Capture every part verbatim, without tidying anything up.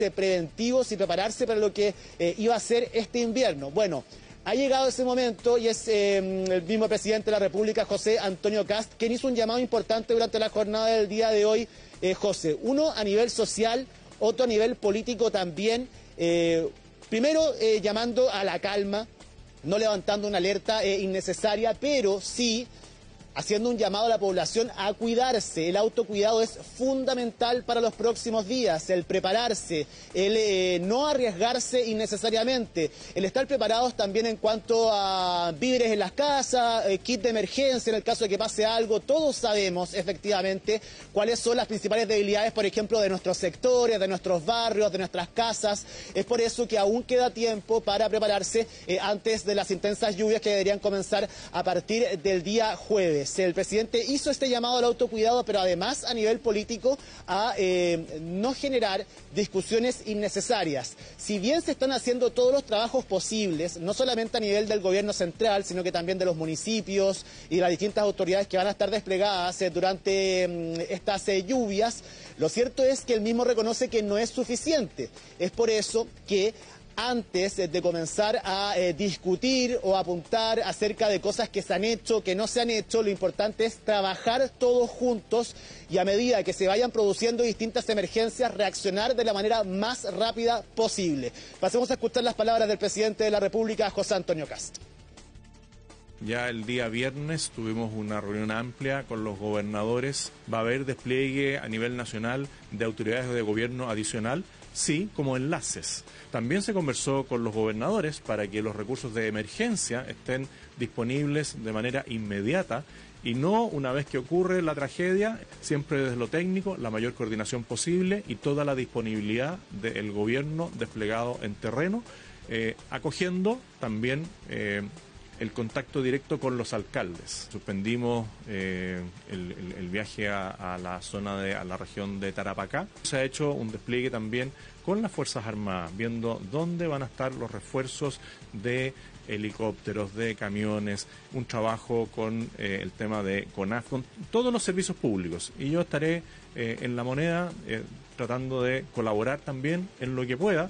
preventivos y prepararse para lo que eh, iba a ser este invierno. Bueno, ha llegado ese momento y es eh, el mismo presidente de la República, José Antonio Kast, quien hizo un llamado importante durante la jornada del día de hoy, eh, José. Uno a nivel social, otro a nivel político también. Eh, primero eh, llamando a la calma, no levantando una alerta eh, innecesaria, pero sí haciendo un llamado a la población a cuidarse. El autocuidado es fundamental para los próximos días, el prepararse, el eh, no arriesgarse innecesariamente, el estar preparados también en cuanto a víveres en las casas, eh, kit de emergencia en el caso de que pase algo. Todos sabemos efectivamente cuáles son las principales debilidades, por ejemplo, de nuestros sectores, de nuestros barrios, de nuestras casas. Es por eso que aún queda tiempo para prepararse eh, antes de las intensas lluvias que deberían comenzar a partir del día jueves. El presidente hizo este llamado al autocuidado, pero además a nivel político a eh, no generar discusiones innecesarias. Si bien se están haciendo todos los trabajos posibles, no solamente a nivel del gobierno central, sino que también de los municipios y de las distintas autoridades que van a estar desplegadas eh, durante eh, estas eh, lluvias, lo cierto es que él mismo reconoce que no es suficiente. Es por eso que antes de comenzar a eh, discutir o apuntar acerca de cosas que se han hecho, que no se han hecho, lo importante es trabajar todos juntos y a medida que se vayan produciendo distintas emergencias, reaccionar de la manera más rápida posible. Pasemos a escuchar las palabras del presidente de la República, José Antonio Kast. Ya el día viernes tuvimos una reunión amplia con los gobernadores. Va a haber despliegue a nivel nacional de autoridades de gobierno adicional, sí, como enlaces. También se conversó con los gobernadores para que los recursos de emergencia estén disponibles de manera inmediata y no una vez que ocurre la tragedia, siempre desde lo técnico, la mayor coordinación posible y toda la disponibilidad del gobierno desplegado en terreno, eh, acogiendo también Eh, el contacto directo con los alcaldes. Suspendimos eh, el, el, el viaje a, a la zona de, a la región de Tarapacá. Se ha hecho un despliegue también con las Fuerzas Armadas, viendo dónde van a estar los refuerzos de helicópteros, de camiones, un trabajo con eh, el tema de CONAF, con todos los servicios públicos. Y yo estaré eh, en La Moneda eh, tratando de colaborar también en lo que pueda.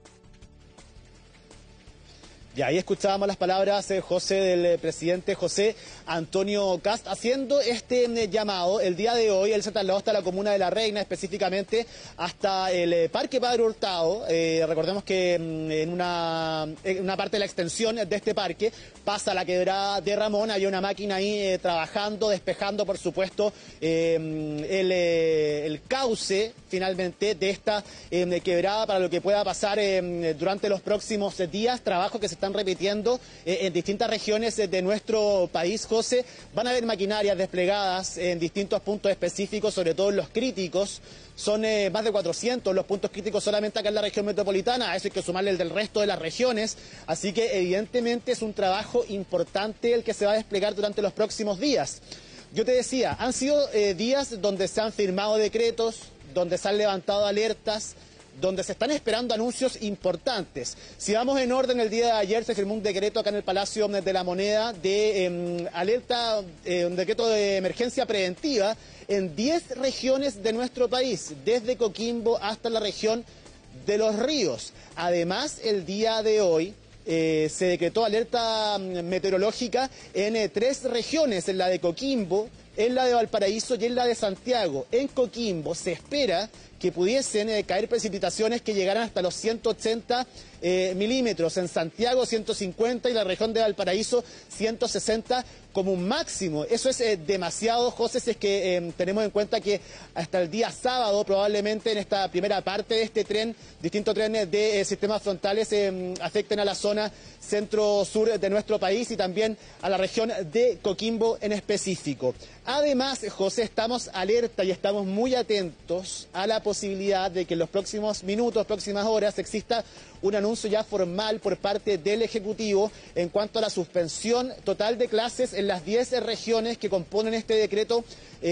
Y ahí escuchábamos las palabras, eh, José, del eh, presidente José Antonio Kast, haciendo este eh, llamado. El día de hoy él se trasladó hasta la comuna de La Reina, específicamente hasta el eh, Parque Padre Hurtado. Eh, recordemos que mm, en, una, en una parte de la extensión de este parque pasa la quebrada de Ramón. Había una máquina ahí eh, trabajando, despejando, por supuesto, eh, el, eh, el cauce, finalmente, de esta eh, quebrada para lo que pueda pasar eh, durante los próximos días. Trabajos que se están repitiendo eh, en distintas regiones de nuestro país, José. Van a haber maquinarias desplegadas en distintos puntos específicos, sobre todo en los críticos. Son eh, más de cuatrocientos los puntos críticos solamente acá en la región metropolitana. A eso hay que sumarle el del resto de las regiones. Así que evidentemente es un trabajo importante el que se va a desplegar durante los próximos días. Yo te decía, han sido eh, días donde se han firmado decretos, donde se han levantado alertas, donde se están esperando anuncios importantes. Si vamos en orden, el día de ayer se firmó un decreto acá en el Palacio de la Moneda de eh, alerta, eh, un decreto de emergencia preventiva en diez regiones de nuestro país, desde Coquimbo hasta la región de Los Ríos. Además, el día de hoy eh, se decretó alerta meteorológica en eh, tres regiones, en la de Coquimbo, en la de Valparaíso y en la de Santiago. En Coquimbo se espera que pudiesen eh, caer precipitaciones que llegaran hasta los ciento ochenta eh, milímetros, en Santiago ciento cincuenta y la región de Valparaíso ciento sesenta como un máximo. Eso es eh, demasiado, José, si es que eh, tenemos en cuenta que hasta el día sábado, probablemente en esta primera parte de este tren, distintos trenes de eh, sistemas frontales eh, afecten a la zona centro-sur de nuestro país y también a la región de Coquimbo en específico. Además, José, estamos alerta y estamos muy atentos a la posibilidad de que en los próximos minutos, próximas horas, exista un anuncio ya formal por parte del Ejecutivo en cuanto a la suspensión total de clases en las diez regiones que componen este decreto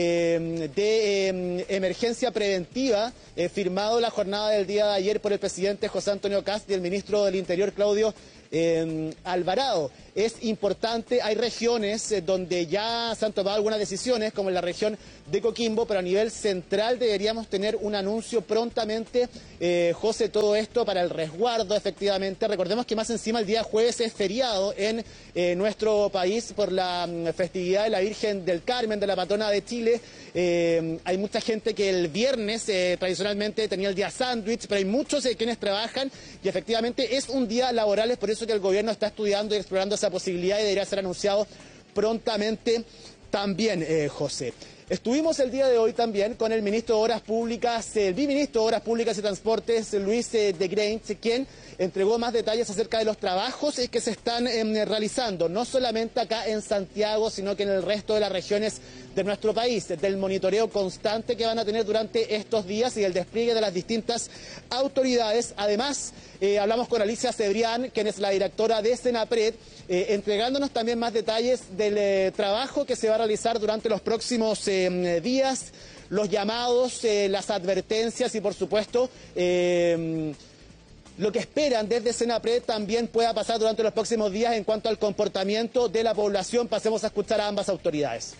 eh, de eh, emergencia preventiva eh, firmado la jornada del día de ayer por el presidente José Antonio Kast y el ministro del Interior, Claudio eh, Alvarado. Es importante, hay regiones eh, donde ya se han tomado algunas decisiones, como en la región de Coquimbo, pero a nivel central deberíamos tener un anuncio prontamente, eh, José, todo esto para el resguardo, efectivamente. Recordemos que más encima el día jueves es feriado en eh, nuestro país por la um, festividad de la Virgen del Carmen, de la patrona de Chile. Eh, hay mucha gente que el viernes eh, tradicionalmente tenía el día sándwich, pero hay muchos eh, quienes trabajan y efectivamente es un día laboral, es por eso que el gobierno está estudiando y explorando esa posibilidad y debería ser anunciado prontamente también, eh, José. Estuvimos el día de hoy también con el ministro de Obras Públicas, el biministro de Obras Públicas y Transportes, Luis eh, de Grange, quien entregó más detalles acerca de los trabajos eh, que se están eh, realizando, no solamente acá en Santiago, sino que en el resto de las regiones de nuestro país, del monitoreo constante que van a tener durante estos días y el despliegue de las distintas autoridades. Además, eh, hablamos con Alicia Cebrián, quien es la directora de Senapred, eh, entregándonos también más detalles del eh, trabajo que se va a realizar durante los próximos eh, días, los llamados, eh, las advertencias y, por supuesto, eh, lo que esperan desde Senapred también pueda pasar durante los próximos días en cuanto al comportamiento de la población. Pasemos a escuchar a ambas autoridades.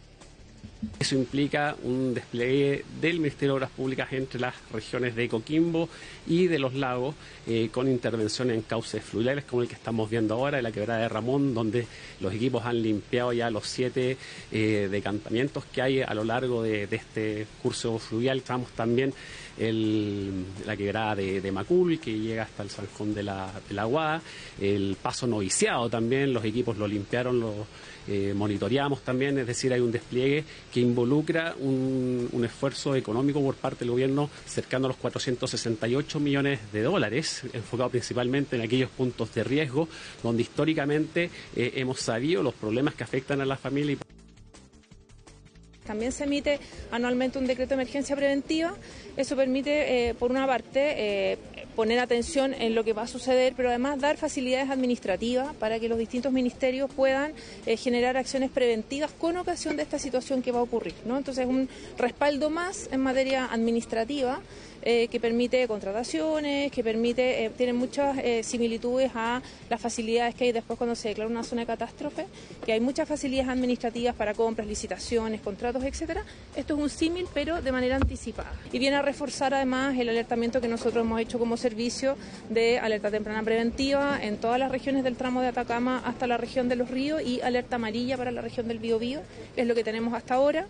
Eso implica un despliegue del Ministerio de Obras Públicas entre las regiones de Coquimbo y de los lagos, eh, con intervención en cauces fluviales como el que estamos viendo ahora, en la quebrada de Ramón, donde los equipos han limpiado ya los siete eh, decantamientos que hay a lo largo de, de este curso fluvial. Estamos también el, la quebrada de, de Macul, que llega hasta el Zanjón de la, de la Aguada, el paso noviciado también, los equipos lo limpiaron, lo eh, monitoreamos también, es decir, hay un despliegue que involucra un, un esfuerzo económico por parte del gobierno cercano a los cuatrocientos sesenta y ocho millones de dólares, enfocado principalmente en aquellos puntos de riesgo donde históricamente eh, hemos sabido los problemas que afectan a la familia. También se emite anualmente un decreto de emergencia preventiva. Eso permite, eh, por una parte, eh, poner atención en lo que va a suceder, pero además dar facilidades administrativas para que los distintos ministerios puedan eh, generar acciones preventivas con ocasión de esta situación que va a ocurrir, ¿no? Entonces, un respaldo más en materia administrativa eh, que permite contrataciones, que permite, eh, tiene muchas eh, similitudes a las facilidades que hay después cuando se declara una zona de catástrofe, que hay muchas facilidades administrativas para compras, licitaciones, contratos, etcétera. Esto es un símil, pero de manera anticipada. Y viene a reforzar además el alertamiento que nosotros hemos hecho como servicio de alerta temprana preventiva en todas las regiones del tramo de Atacama hasta la región de Los Ríos y alerta amarilla para la región del Biobío, que es lo que tenemos hasta ahora.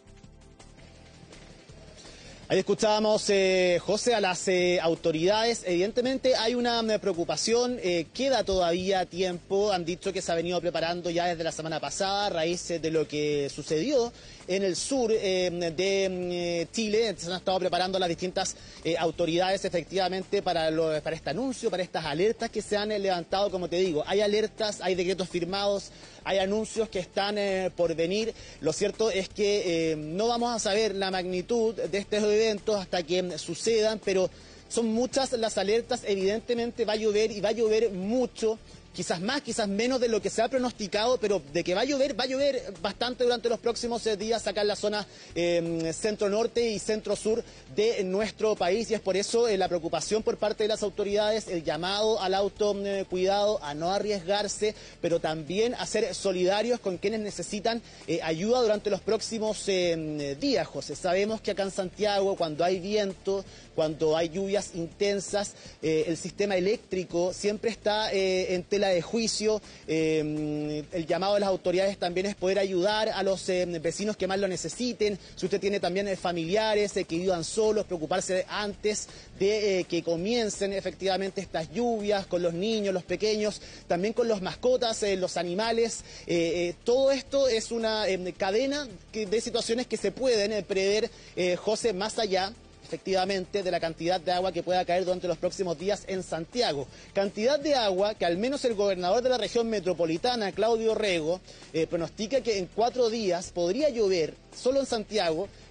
Ahí escuchábamos, eh, José, a las eh, autoridades. Evidentemente hay una eh, preocupación, eh, queda todavía tiempo. Han dicho que se ha venido preparando ya desde la semana pasada a raíz eh, de lo que sucedió en el sur eh, de eh, Chile. Se han estado preparando las distintas eh, autoridades efectivamente para, lo, para este anuncio, para estas alertas que se han eh, levantado. Como te digo, hay alertas, hay decretos firmados, hay anuncios que están eh, por venir. Lo cierto es que eh, no vamos a saber la magnitud de estos eventos hasta que sucedan, pero son muchas las alertas. Evidentemente va a llover y va a llover mucho. Quizás más, quizás menos de lo que se ha pronosticado, pero de que va a llover, va a llover bastante durante los próximos días acá en la zona eh, centro-norte y centro-sur de nuestro país. Y es por eso eh, la preocupación por parte de las autoridades, el llamado al autocuidado, a no arriesgarse, pero también a ser solidarios con quienes necesitan eh, ayuda durante los próximos eh, días, José. Sabemos que acá en Santiago, cuando hay viento, cuando hay lluvias intensas, eh, el sistema eléctrico siempre está eh, en tela de juicio. Eh, el llamado de las autoridades también es poder ayudar a los eh, vecinos que más lo necesiten. Si usted tiene también eh, familiares eh, que vivan solos, preocuparse antes de eh, que comiencen efectivamente estas lluvias, con los niños, los pequeños, también con los mascotas, eh, los animales. Eh, eh, todo esto es una eh, cadena que, de situaciones que se pueden eh, prever, eh, José, más allá efectivamente de la cantidad de agua que pueda caer durante los próximos días en Santiago. Cantidad de agua que al menos el gobernador de la región metropolitana, Claudio Rego, eh, pronostica que en cuatro días podría llover solo en Santiago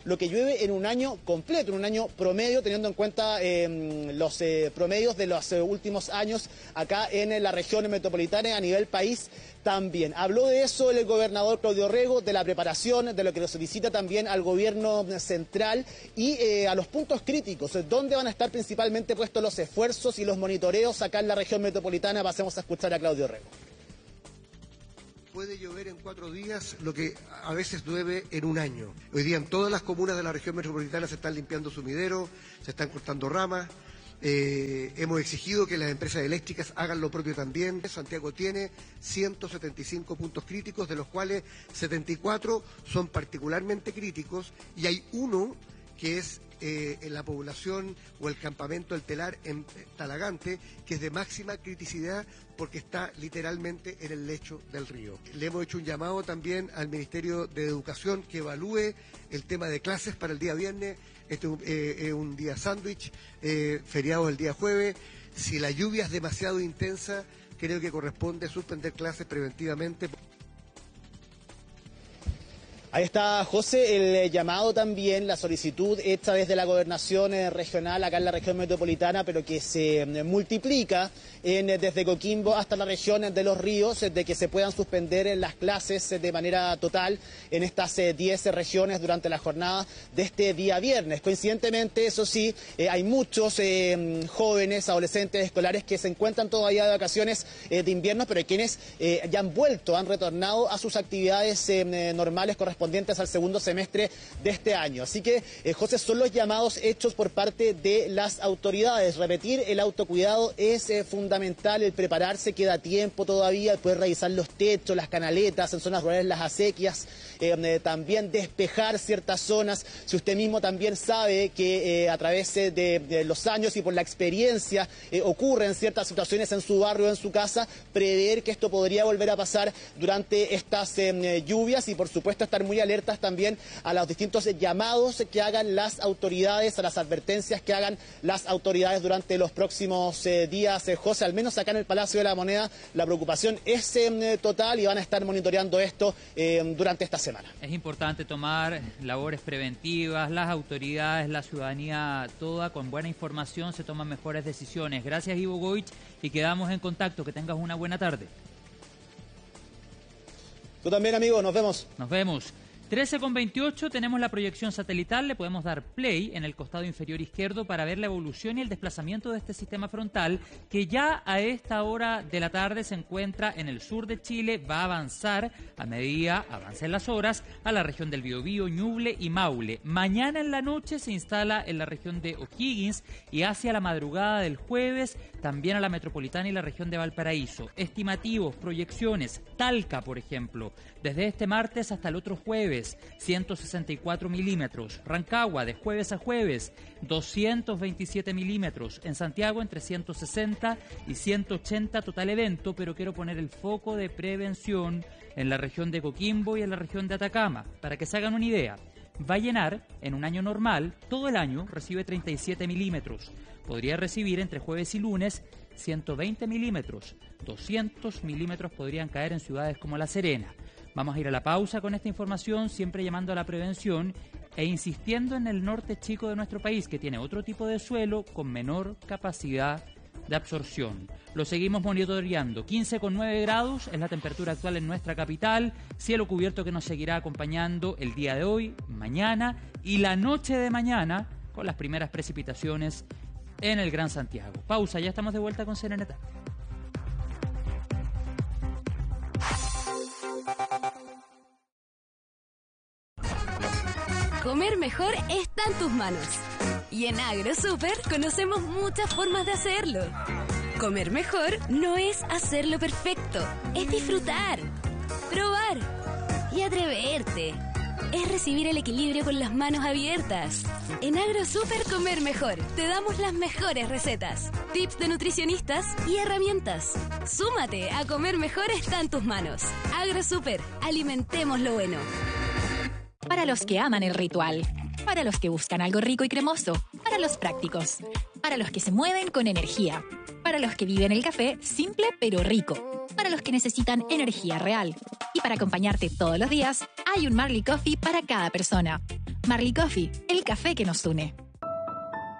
lo que llueve en un año completo, en un año promedio, teniendo en cuenta eh, los eh, promedios de los eh, últimos años acá en la región metropolitana y a nivel país también. Habló de eso el gobernador Claudio Rego, de la preparación, de lo que lo solicita también al gobierno central y eh, a los puntos críticos, dónde van a estar principalmente puestos los esfuerzos y los monitoreos acá en la región metropolitana. Pasemos a escuchar a Claudio Rego. Puede llover en cuatro días lo que a veces llueve en un año. Hoy día en todas las comunas de la región metropolitana se están limpiando sumideros, se están cortando ramas. Eh, hemos exigido que las empresas eléctricas hagan lo propio también. Santiago tiene ciento setenta y cinco puntos críticos, de los cuales setenta y cuatro son particularmente críticos, y hay uno que es eh, en la población o el campamento El Telar en Talagante, que es de máxima criticidad porque está literalmente en el lecho del río. Le hemos hecho un llamado también al Ministerio de Educación que evalúe el tema de clases para el día viernes. Este es un, eh, un día sándwich, eh, feriado el día jueves. Si la lluvia es demasiado intensa, creo que corresponde suspender clases preventivamente. Ahí está, José, el llamado también, la solicitud hecha desde la gobernación regional acá en la región metropolitana, pero que se multiplica en, desde Coquimbo hasta la región de Los Ríos, de que se puedan suspender las clases de manera total en estas diez regiones durante la jornada de este día viernes. Coincidentemente, eso sí, eh, hay muchos eh, jóvenes, adolescentes, escolares que se encuentran todavía de vacaciones eh, de invierno, pero quienes eh, ya han vuelto, han retornado a sus actividades eh, normales correspondientes correspondientes al segundo semestre de este año. Así que, eh, José, son los llamados hechos por parte de las autoridades. Repetir, el autocuidado es eh, fundamental, el prepararse, queda tiempo todavía, el poder revisar los techos, las canaletas, en zonas rurales las acequias, eh, eh, también despejar ciertas zonas. Si usted mismo también sabe que eh, a través de, de los años y por la experiencia eh, ocurren ciertas situaciones en su barrio o en su casa, prever que esto podría volver a pasar durante estas eh, lluvias y, por supuesto, estar muy alertas también a los distintos llamados que hagan las autoridades, a las advertencias que hagan las autoridades durante los próximos eh, días. Eh, José, al menos acá en el Palacio de la Moneda, la preocupación es eh, total y van a estar monitoreando esto eh, durante esta semana. Es importante tomar labores preventivas, las autoridades, la ciudadanía toda, con buena información se toman mejores decisiones. Gracias, Ivo Goich, y quedamos en contacto. Que tengas una buena tarde. Tú también, amigo, nos vemos. Nos vemos. trece con veintiocho, tenemos la proyección satelital, le podemos dar play en el costado inferior izquierdo para ver la evolución y el desplazamiento de este sistema frontal, que ya a esta hora de la tarde se encuentra en el sur de Chile, va a avanzar a medida avancen las horas a la región del Biobío, Ñuble y Maule. Mañana en la noche se instala en la región de O'Higgins y hacia la madrugada del jueves también a la metropolitana y la región de Valparaíso. Estimativos, proyecciones, Talca, por ejemplo, desde este martes hasta el otro jueves, ciento sesenta y cuatro milímetros. Rancagua, de jueves a jueves, doscientos veintisiete milímetros. En Santiago, entre ciento sesenta y ciento ochenta total evento, pero quiero poner el foco de prevención en la región de Coquimbo y en la región de Atacama, para que se hagan una idea. Vallenar, en un año normal, todo el año recibe treinta y siete milímetros. Podría recibir entre jueves y lunes ciento veinte milímetros. doscientos milímetros podrían caer en ciudades como La Serena. Vamos a ir a la pausa con esta información, siempre llamando a la prevención e insistiendo en el norte chico de nuestro país, que tiene otro tipo de suelo con menor capacidad de absorción. Lo seguimos monitoreando. quince con nueve grados es la temperatura actual en nuestra capital. Cielo cubierto que nos seguirá acompañando el día de hoy, mañana y la noche de mañana, con las primeras precipitaciones en el Gran Santiago. Pausa, ya estamos de vuelta con Serenata. Comer mejor está en tus manos. Y en AgroSuper conocemos muchas formas de hacerlo. Comer mejor no es hacerlo perfecto, es disfrutar, probar y atreverte. Es recibir el equilibrio con las manos abiertas. En AgroSuper Comer Mejor te damos las mejores recetas, tips de nutricionistas y herramientas. Súmate a Comer Mejor está en tus manos. AgroSuper, alimentemos lo bueno. Para los que aman el ritual, para los que buscan algo rico y cremoso, para los prácticos, para los que se mueven con energía, para los que viven el café simple pero rico, para los que necesitan energía real. Y para acompañarte todos los días, hay un Marley Coffee para cada persona. Marley Coffee, el café que nos une.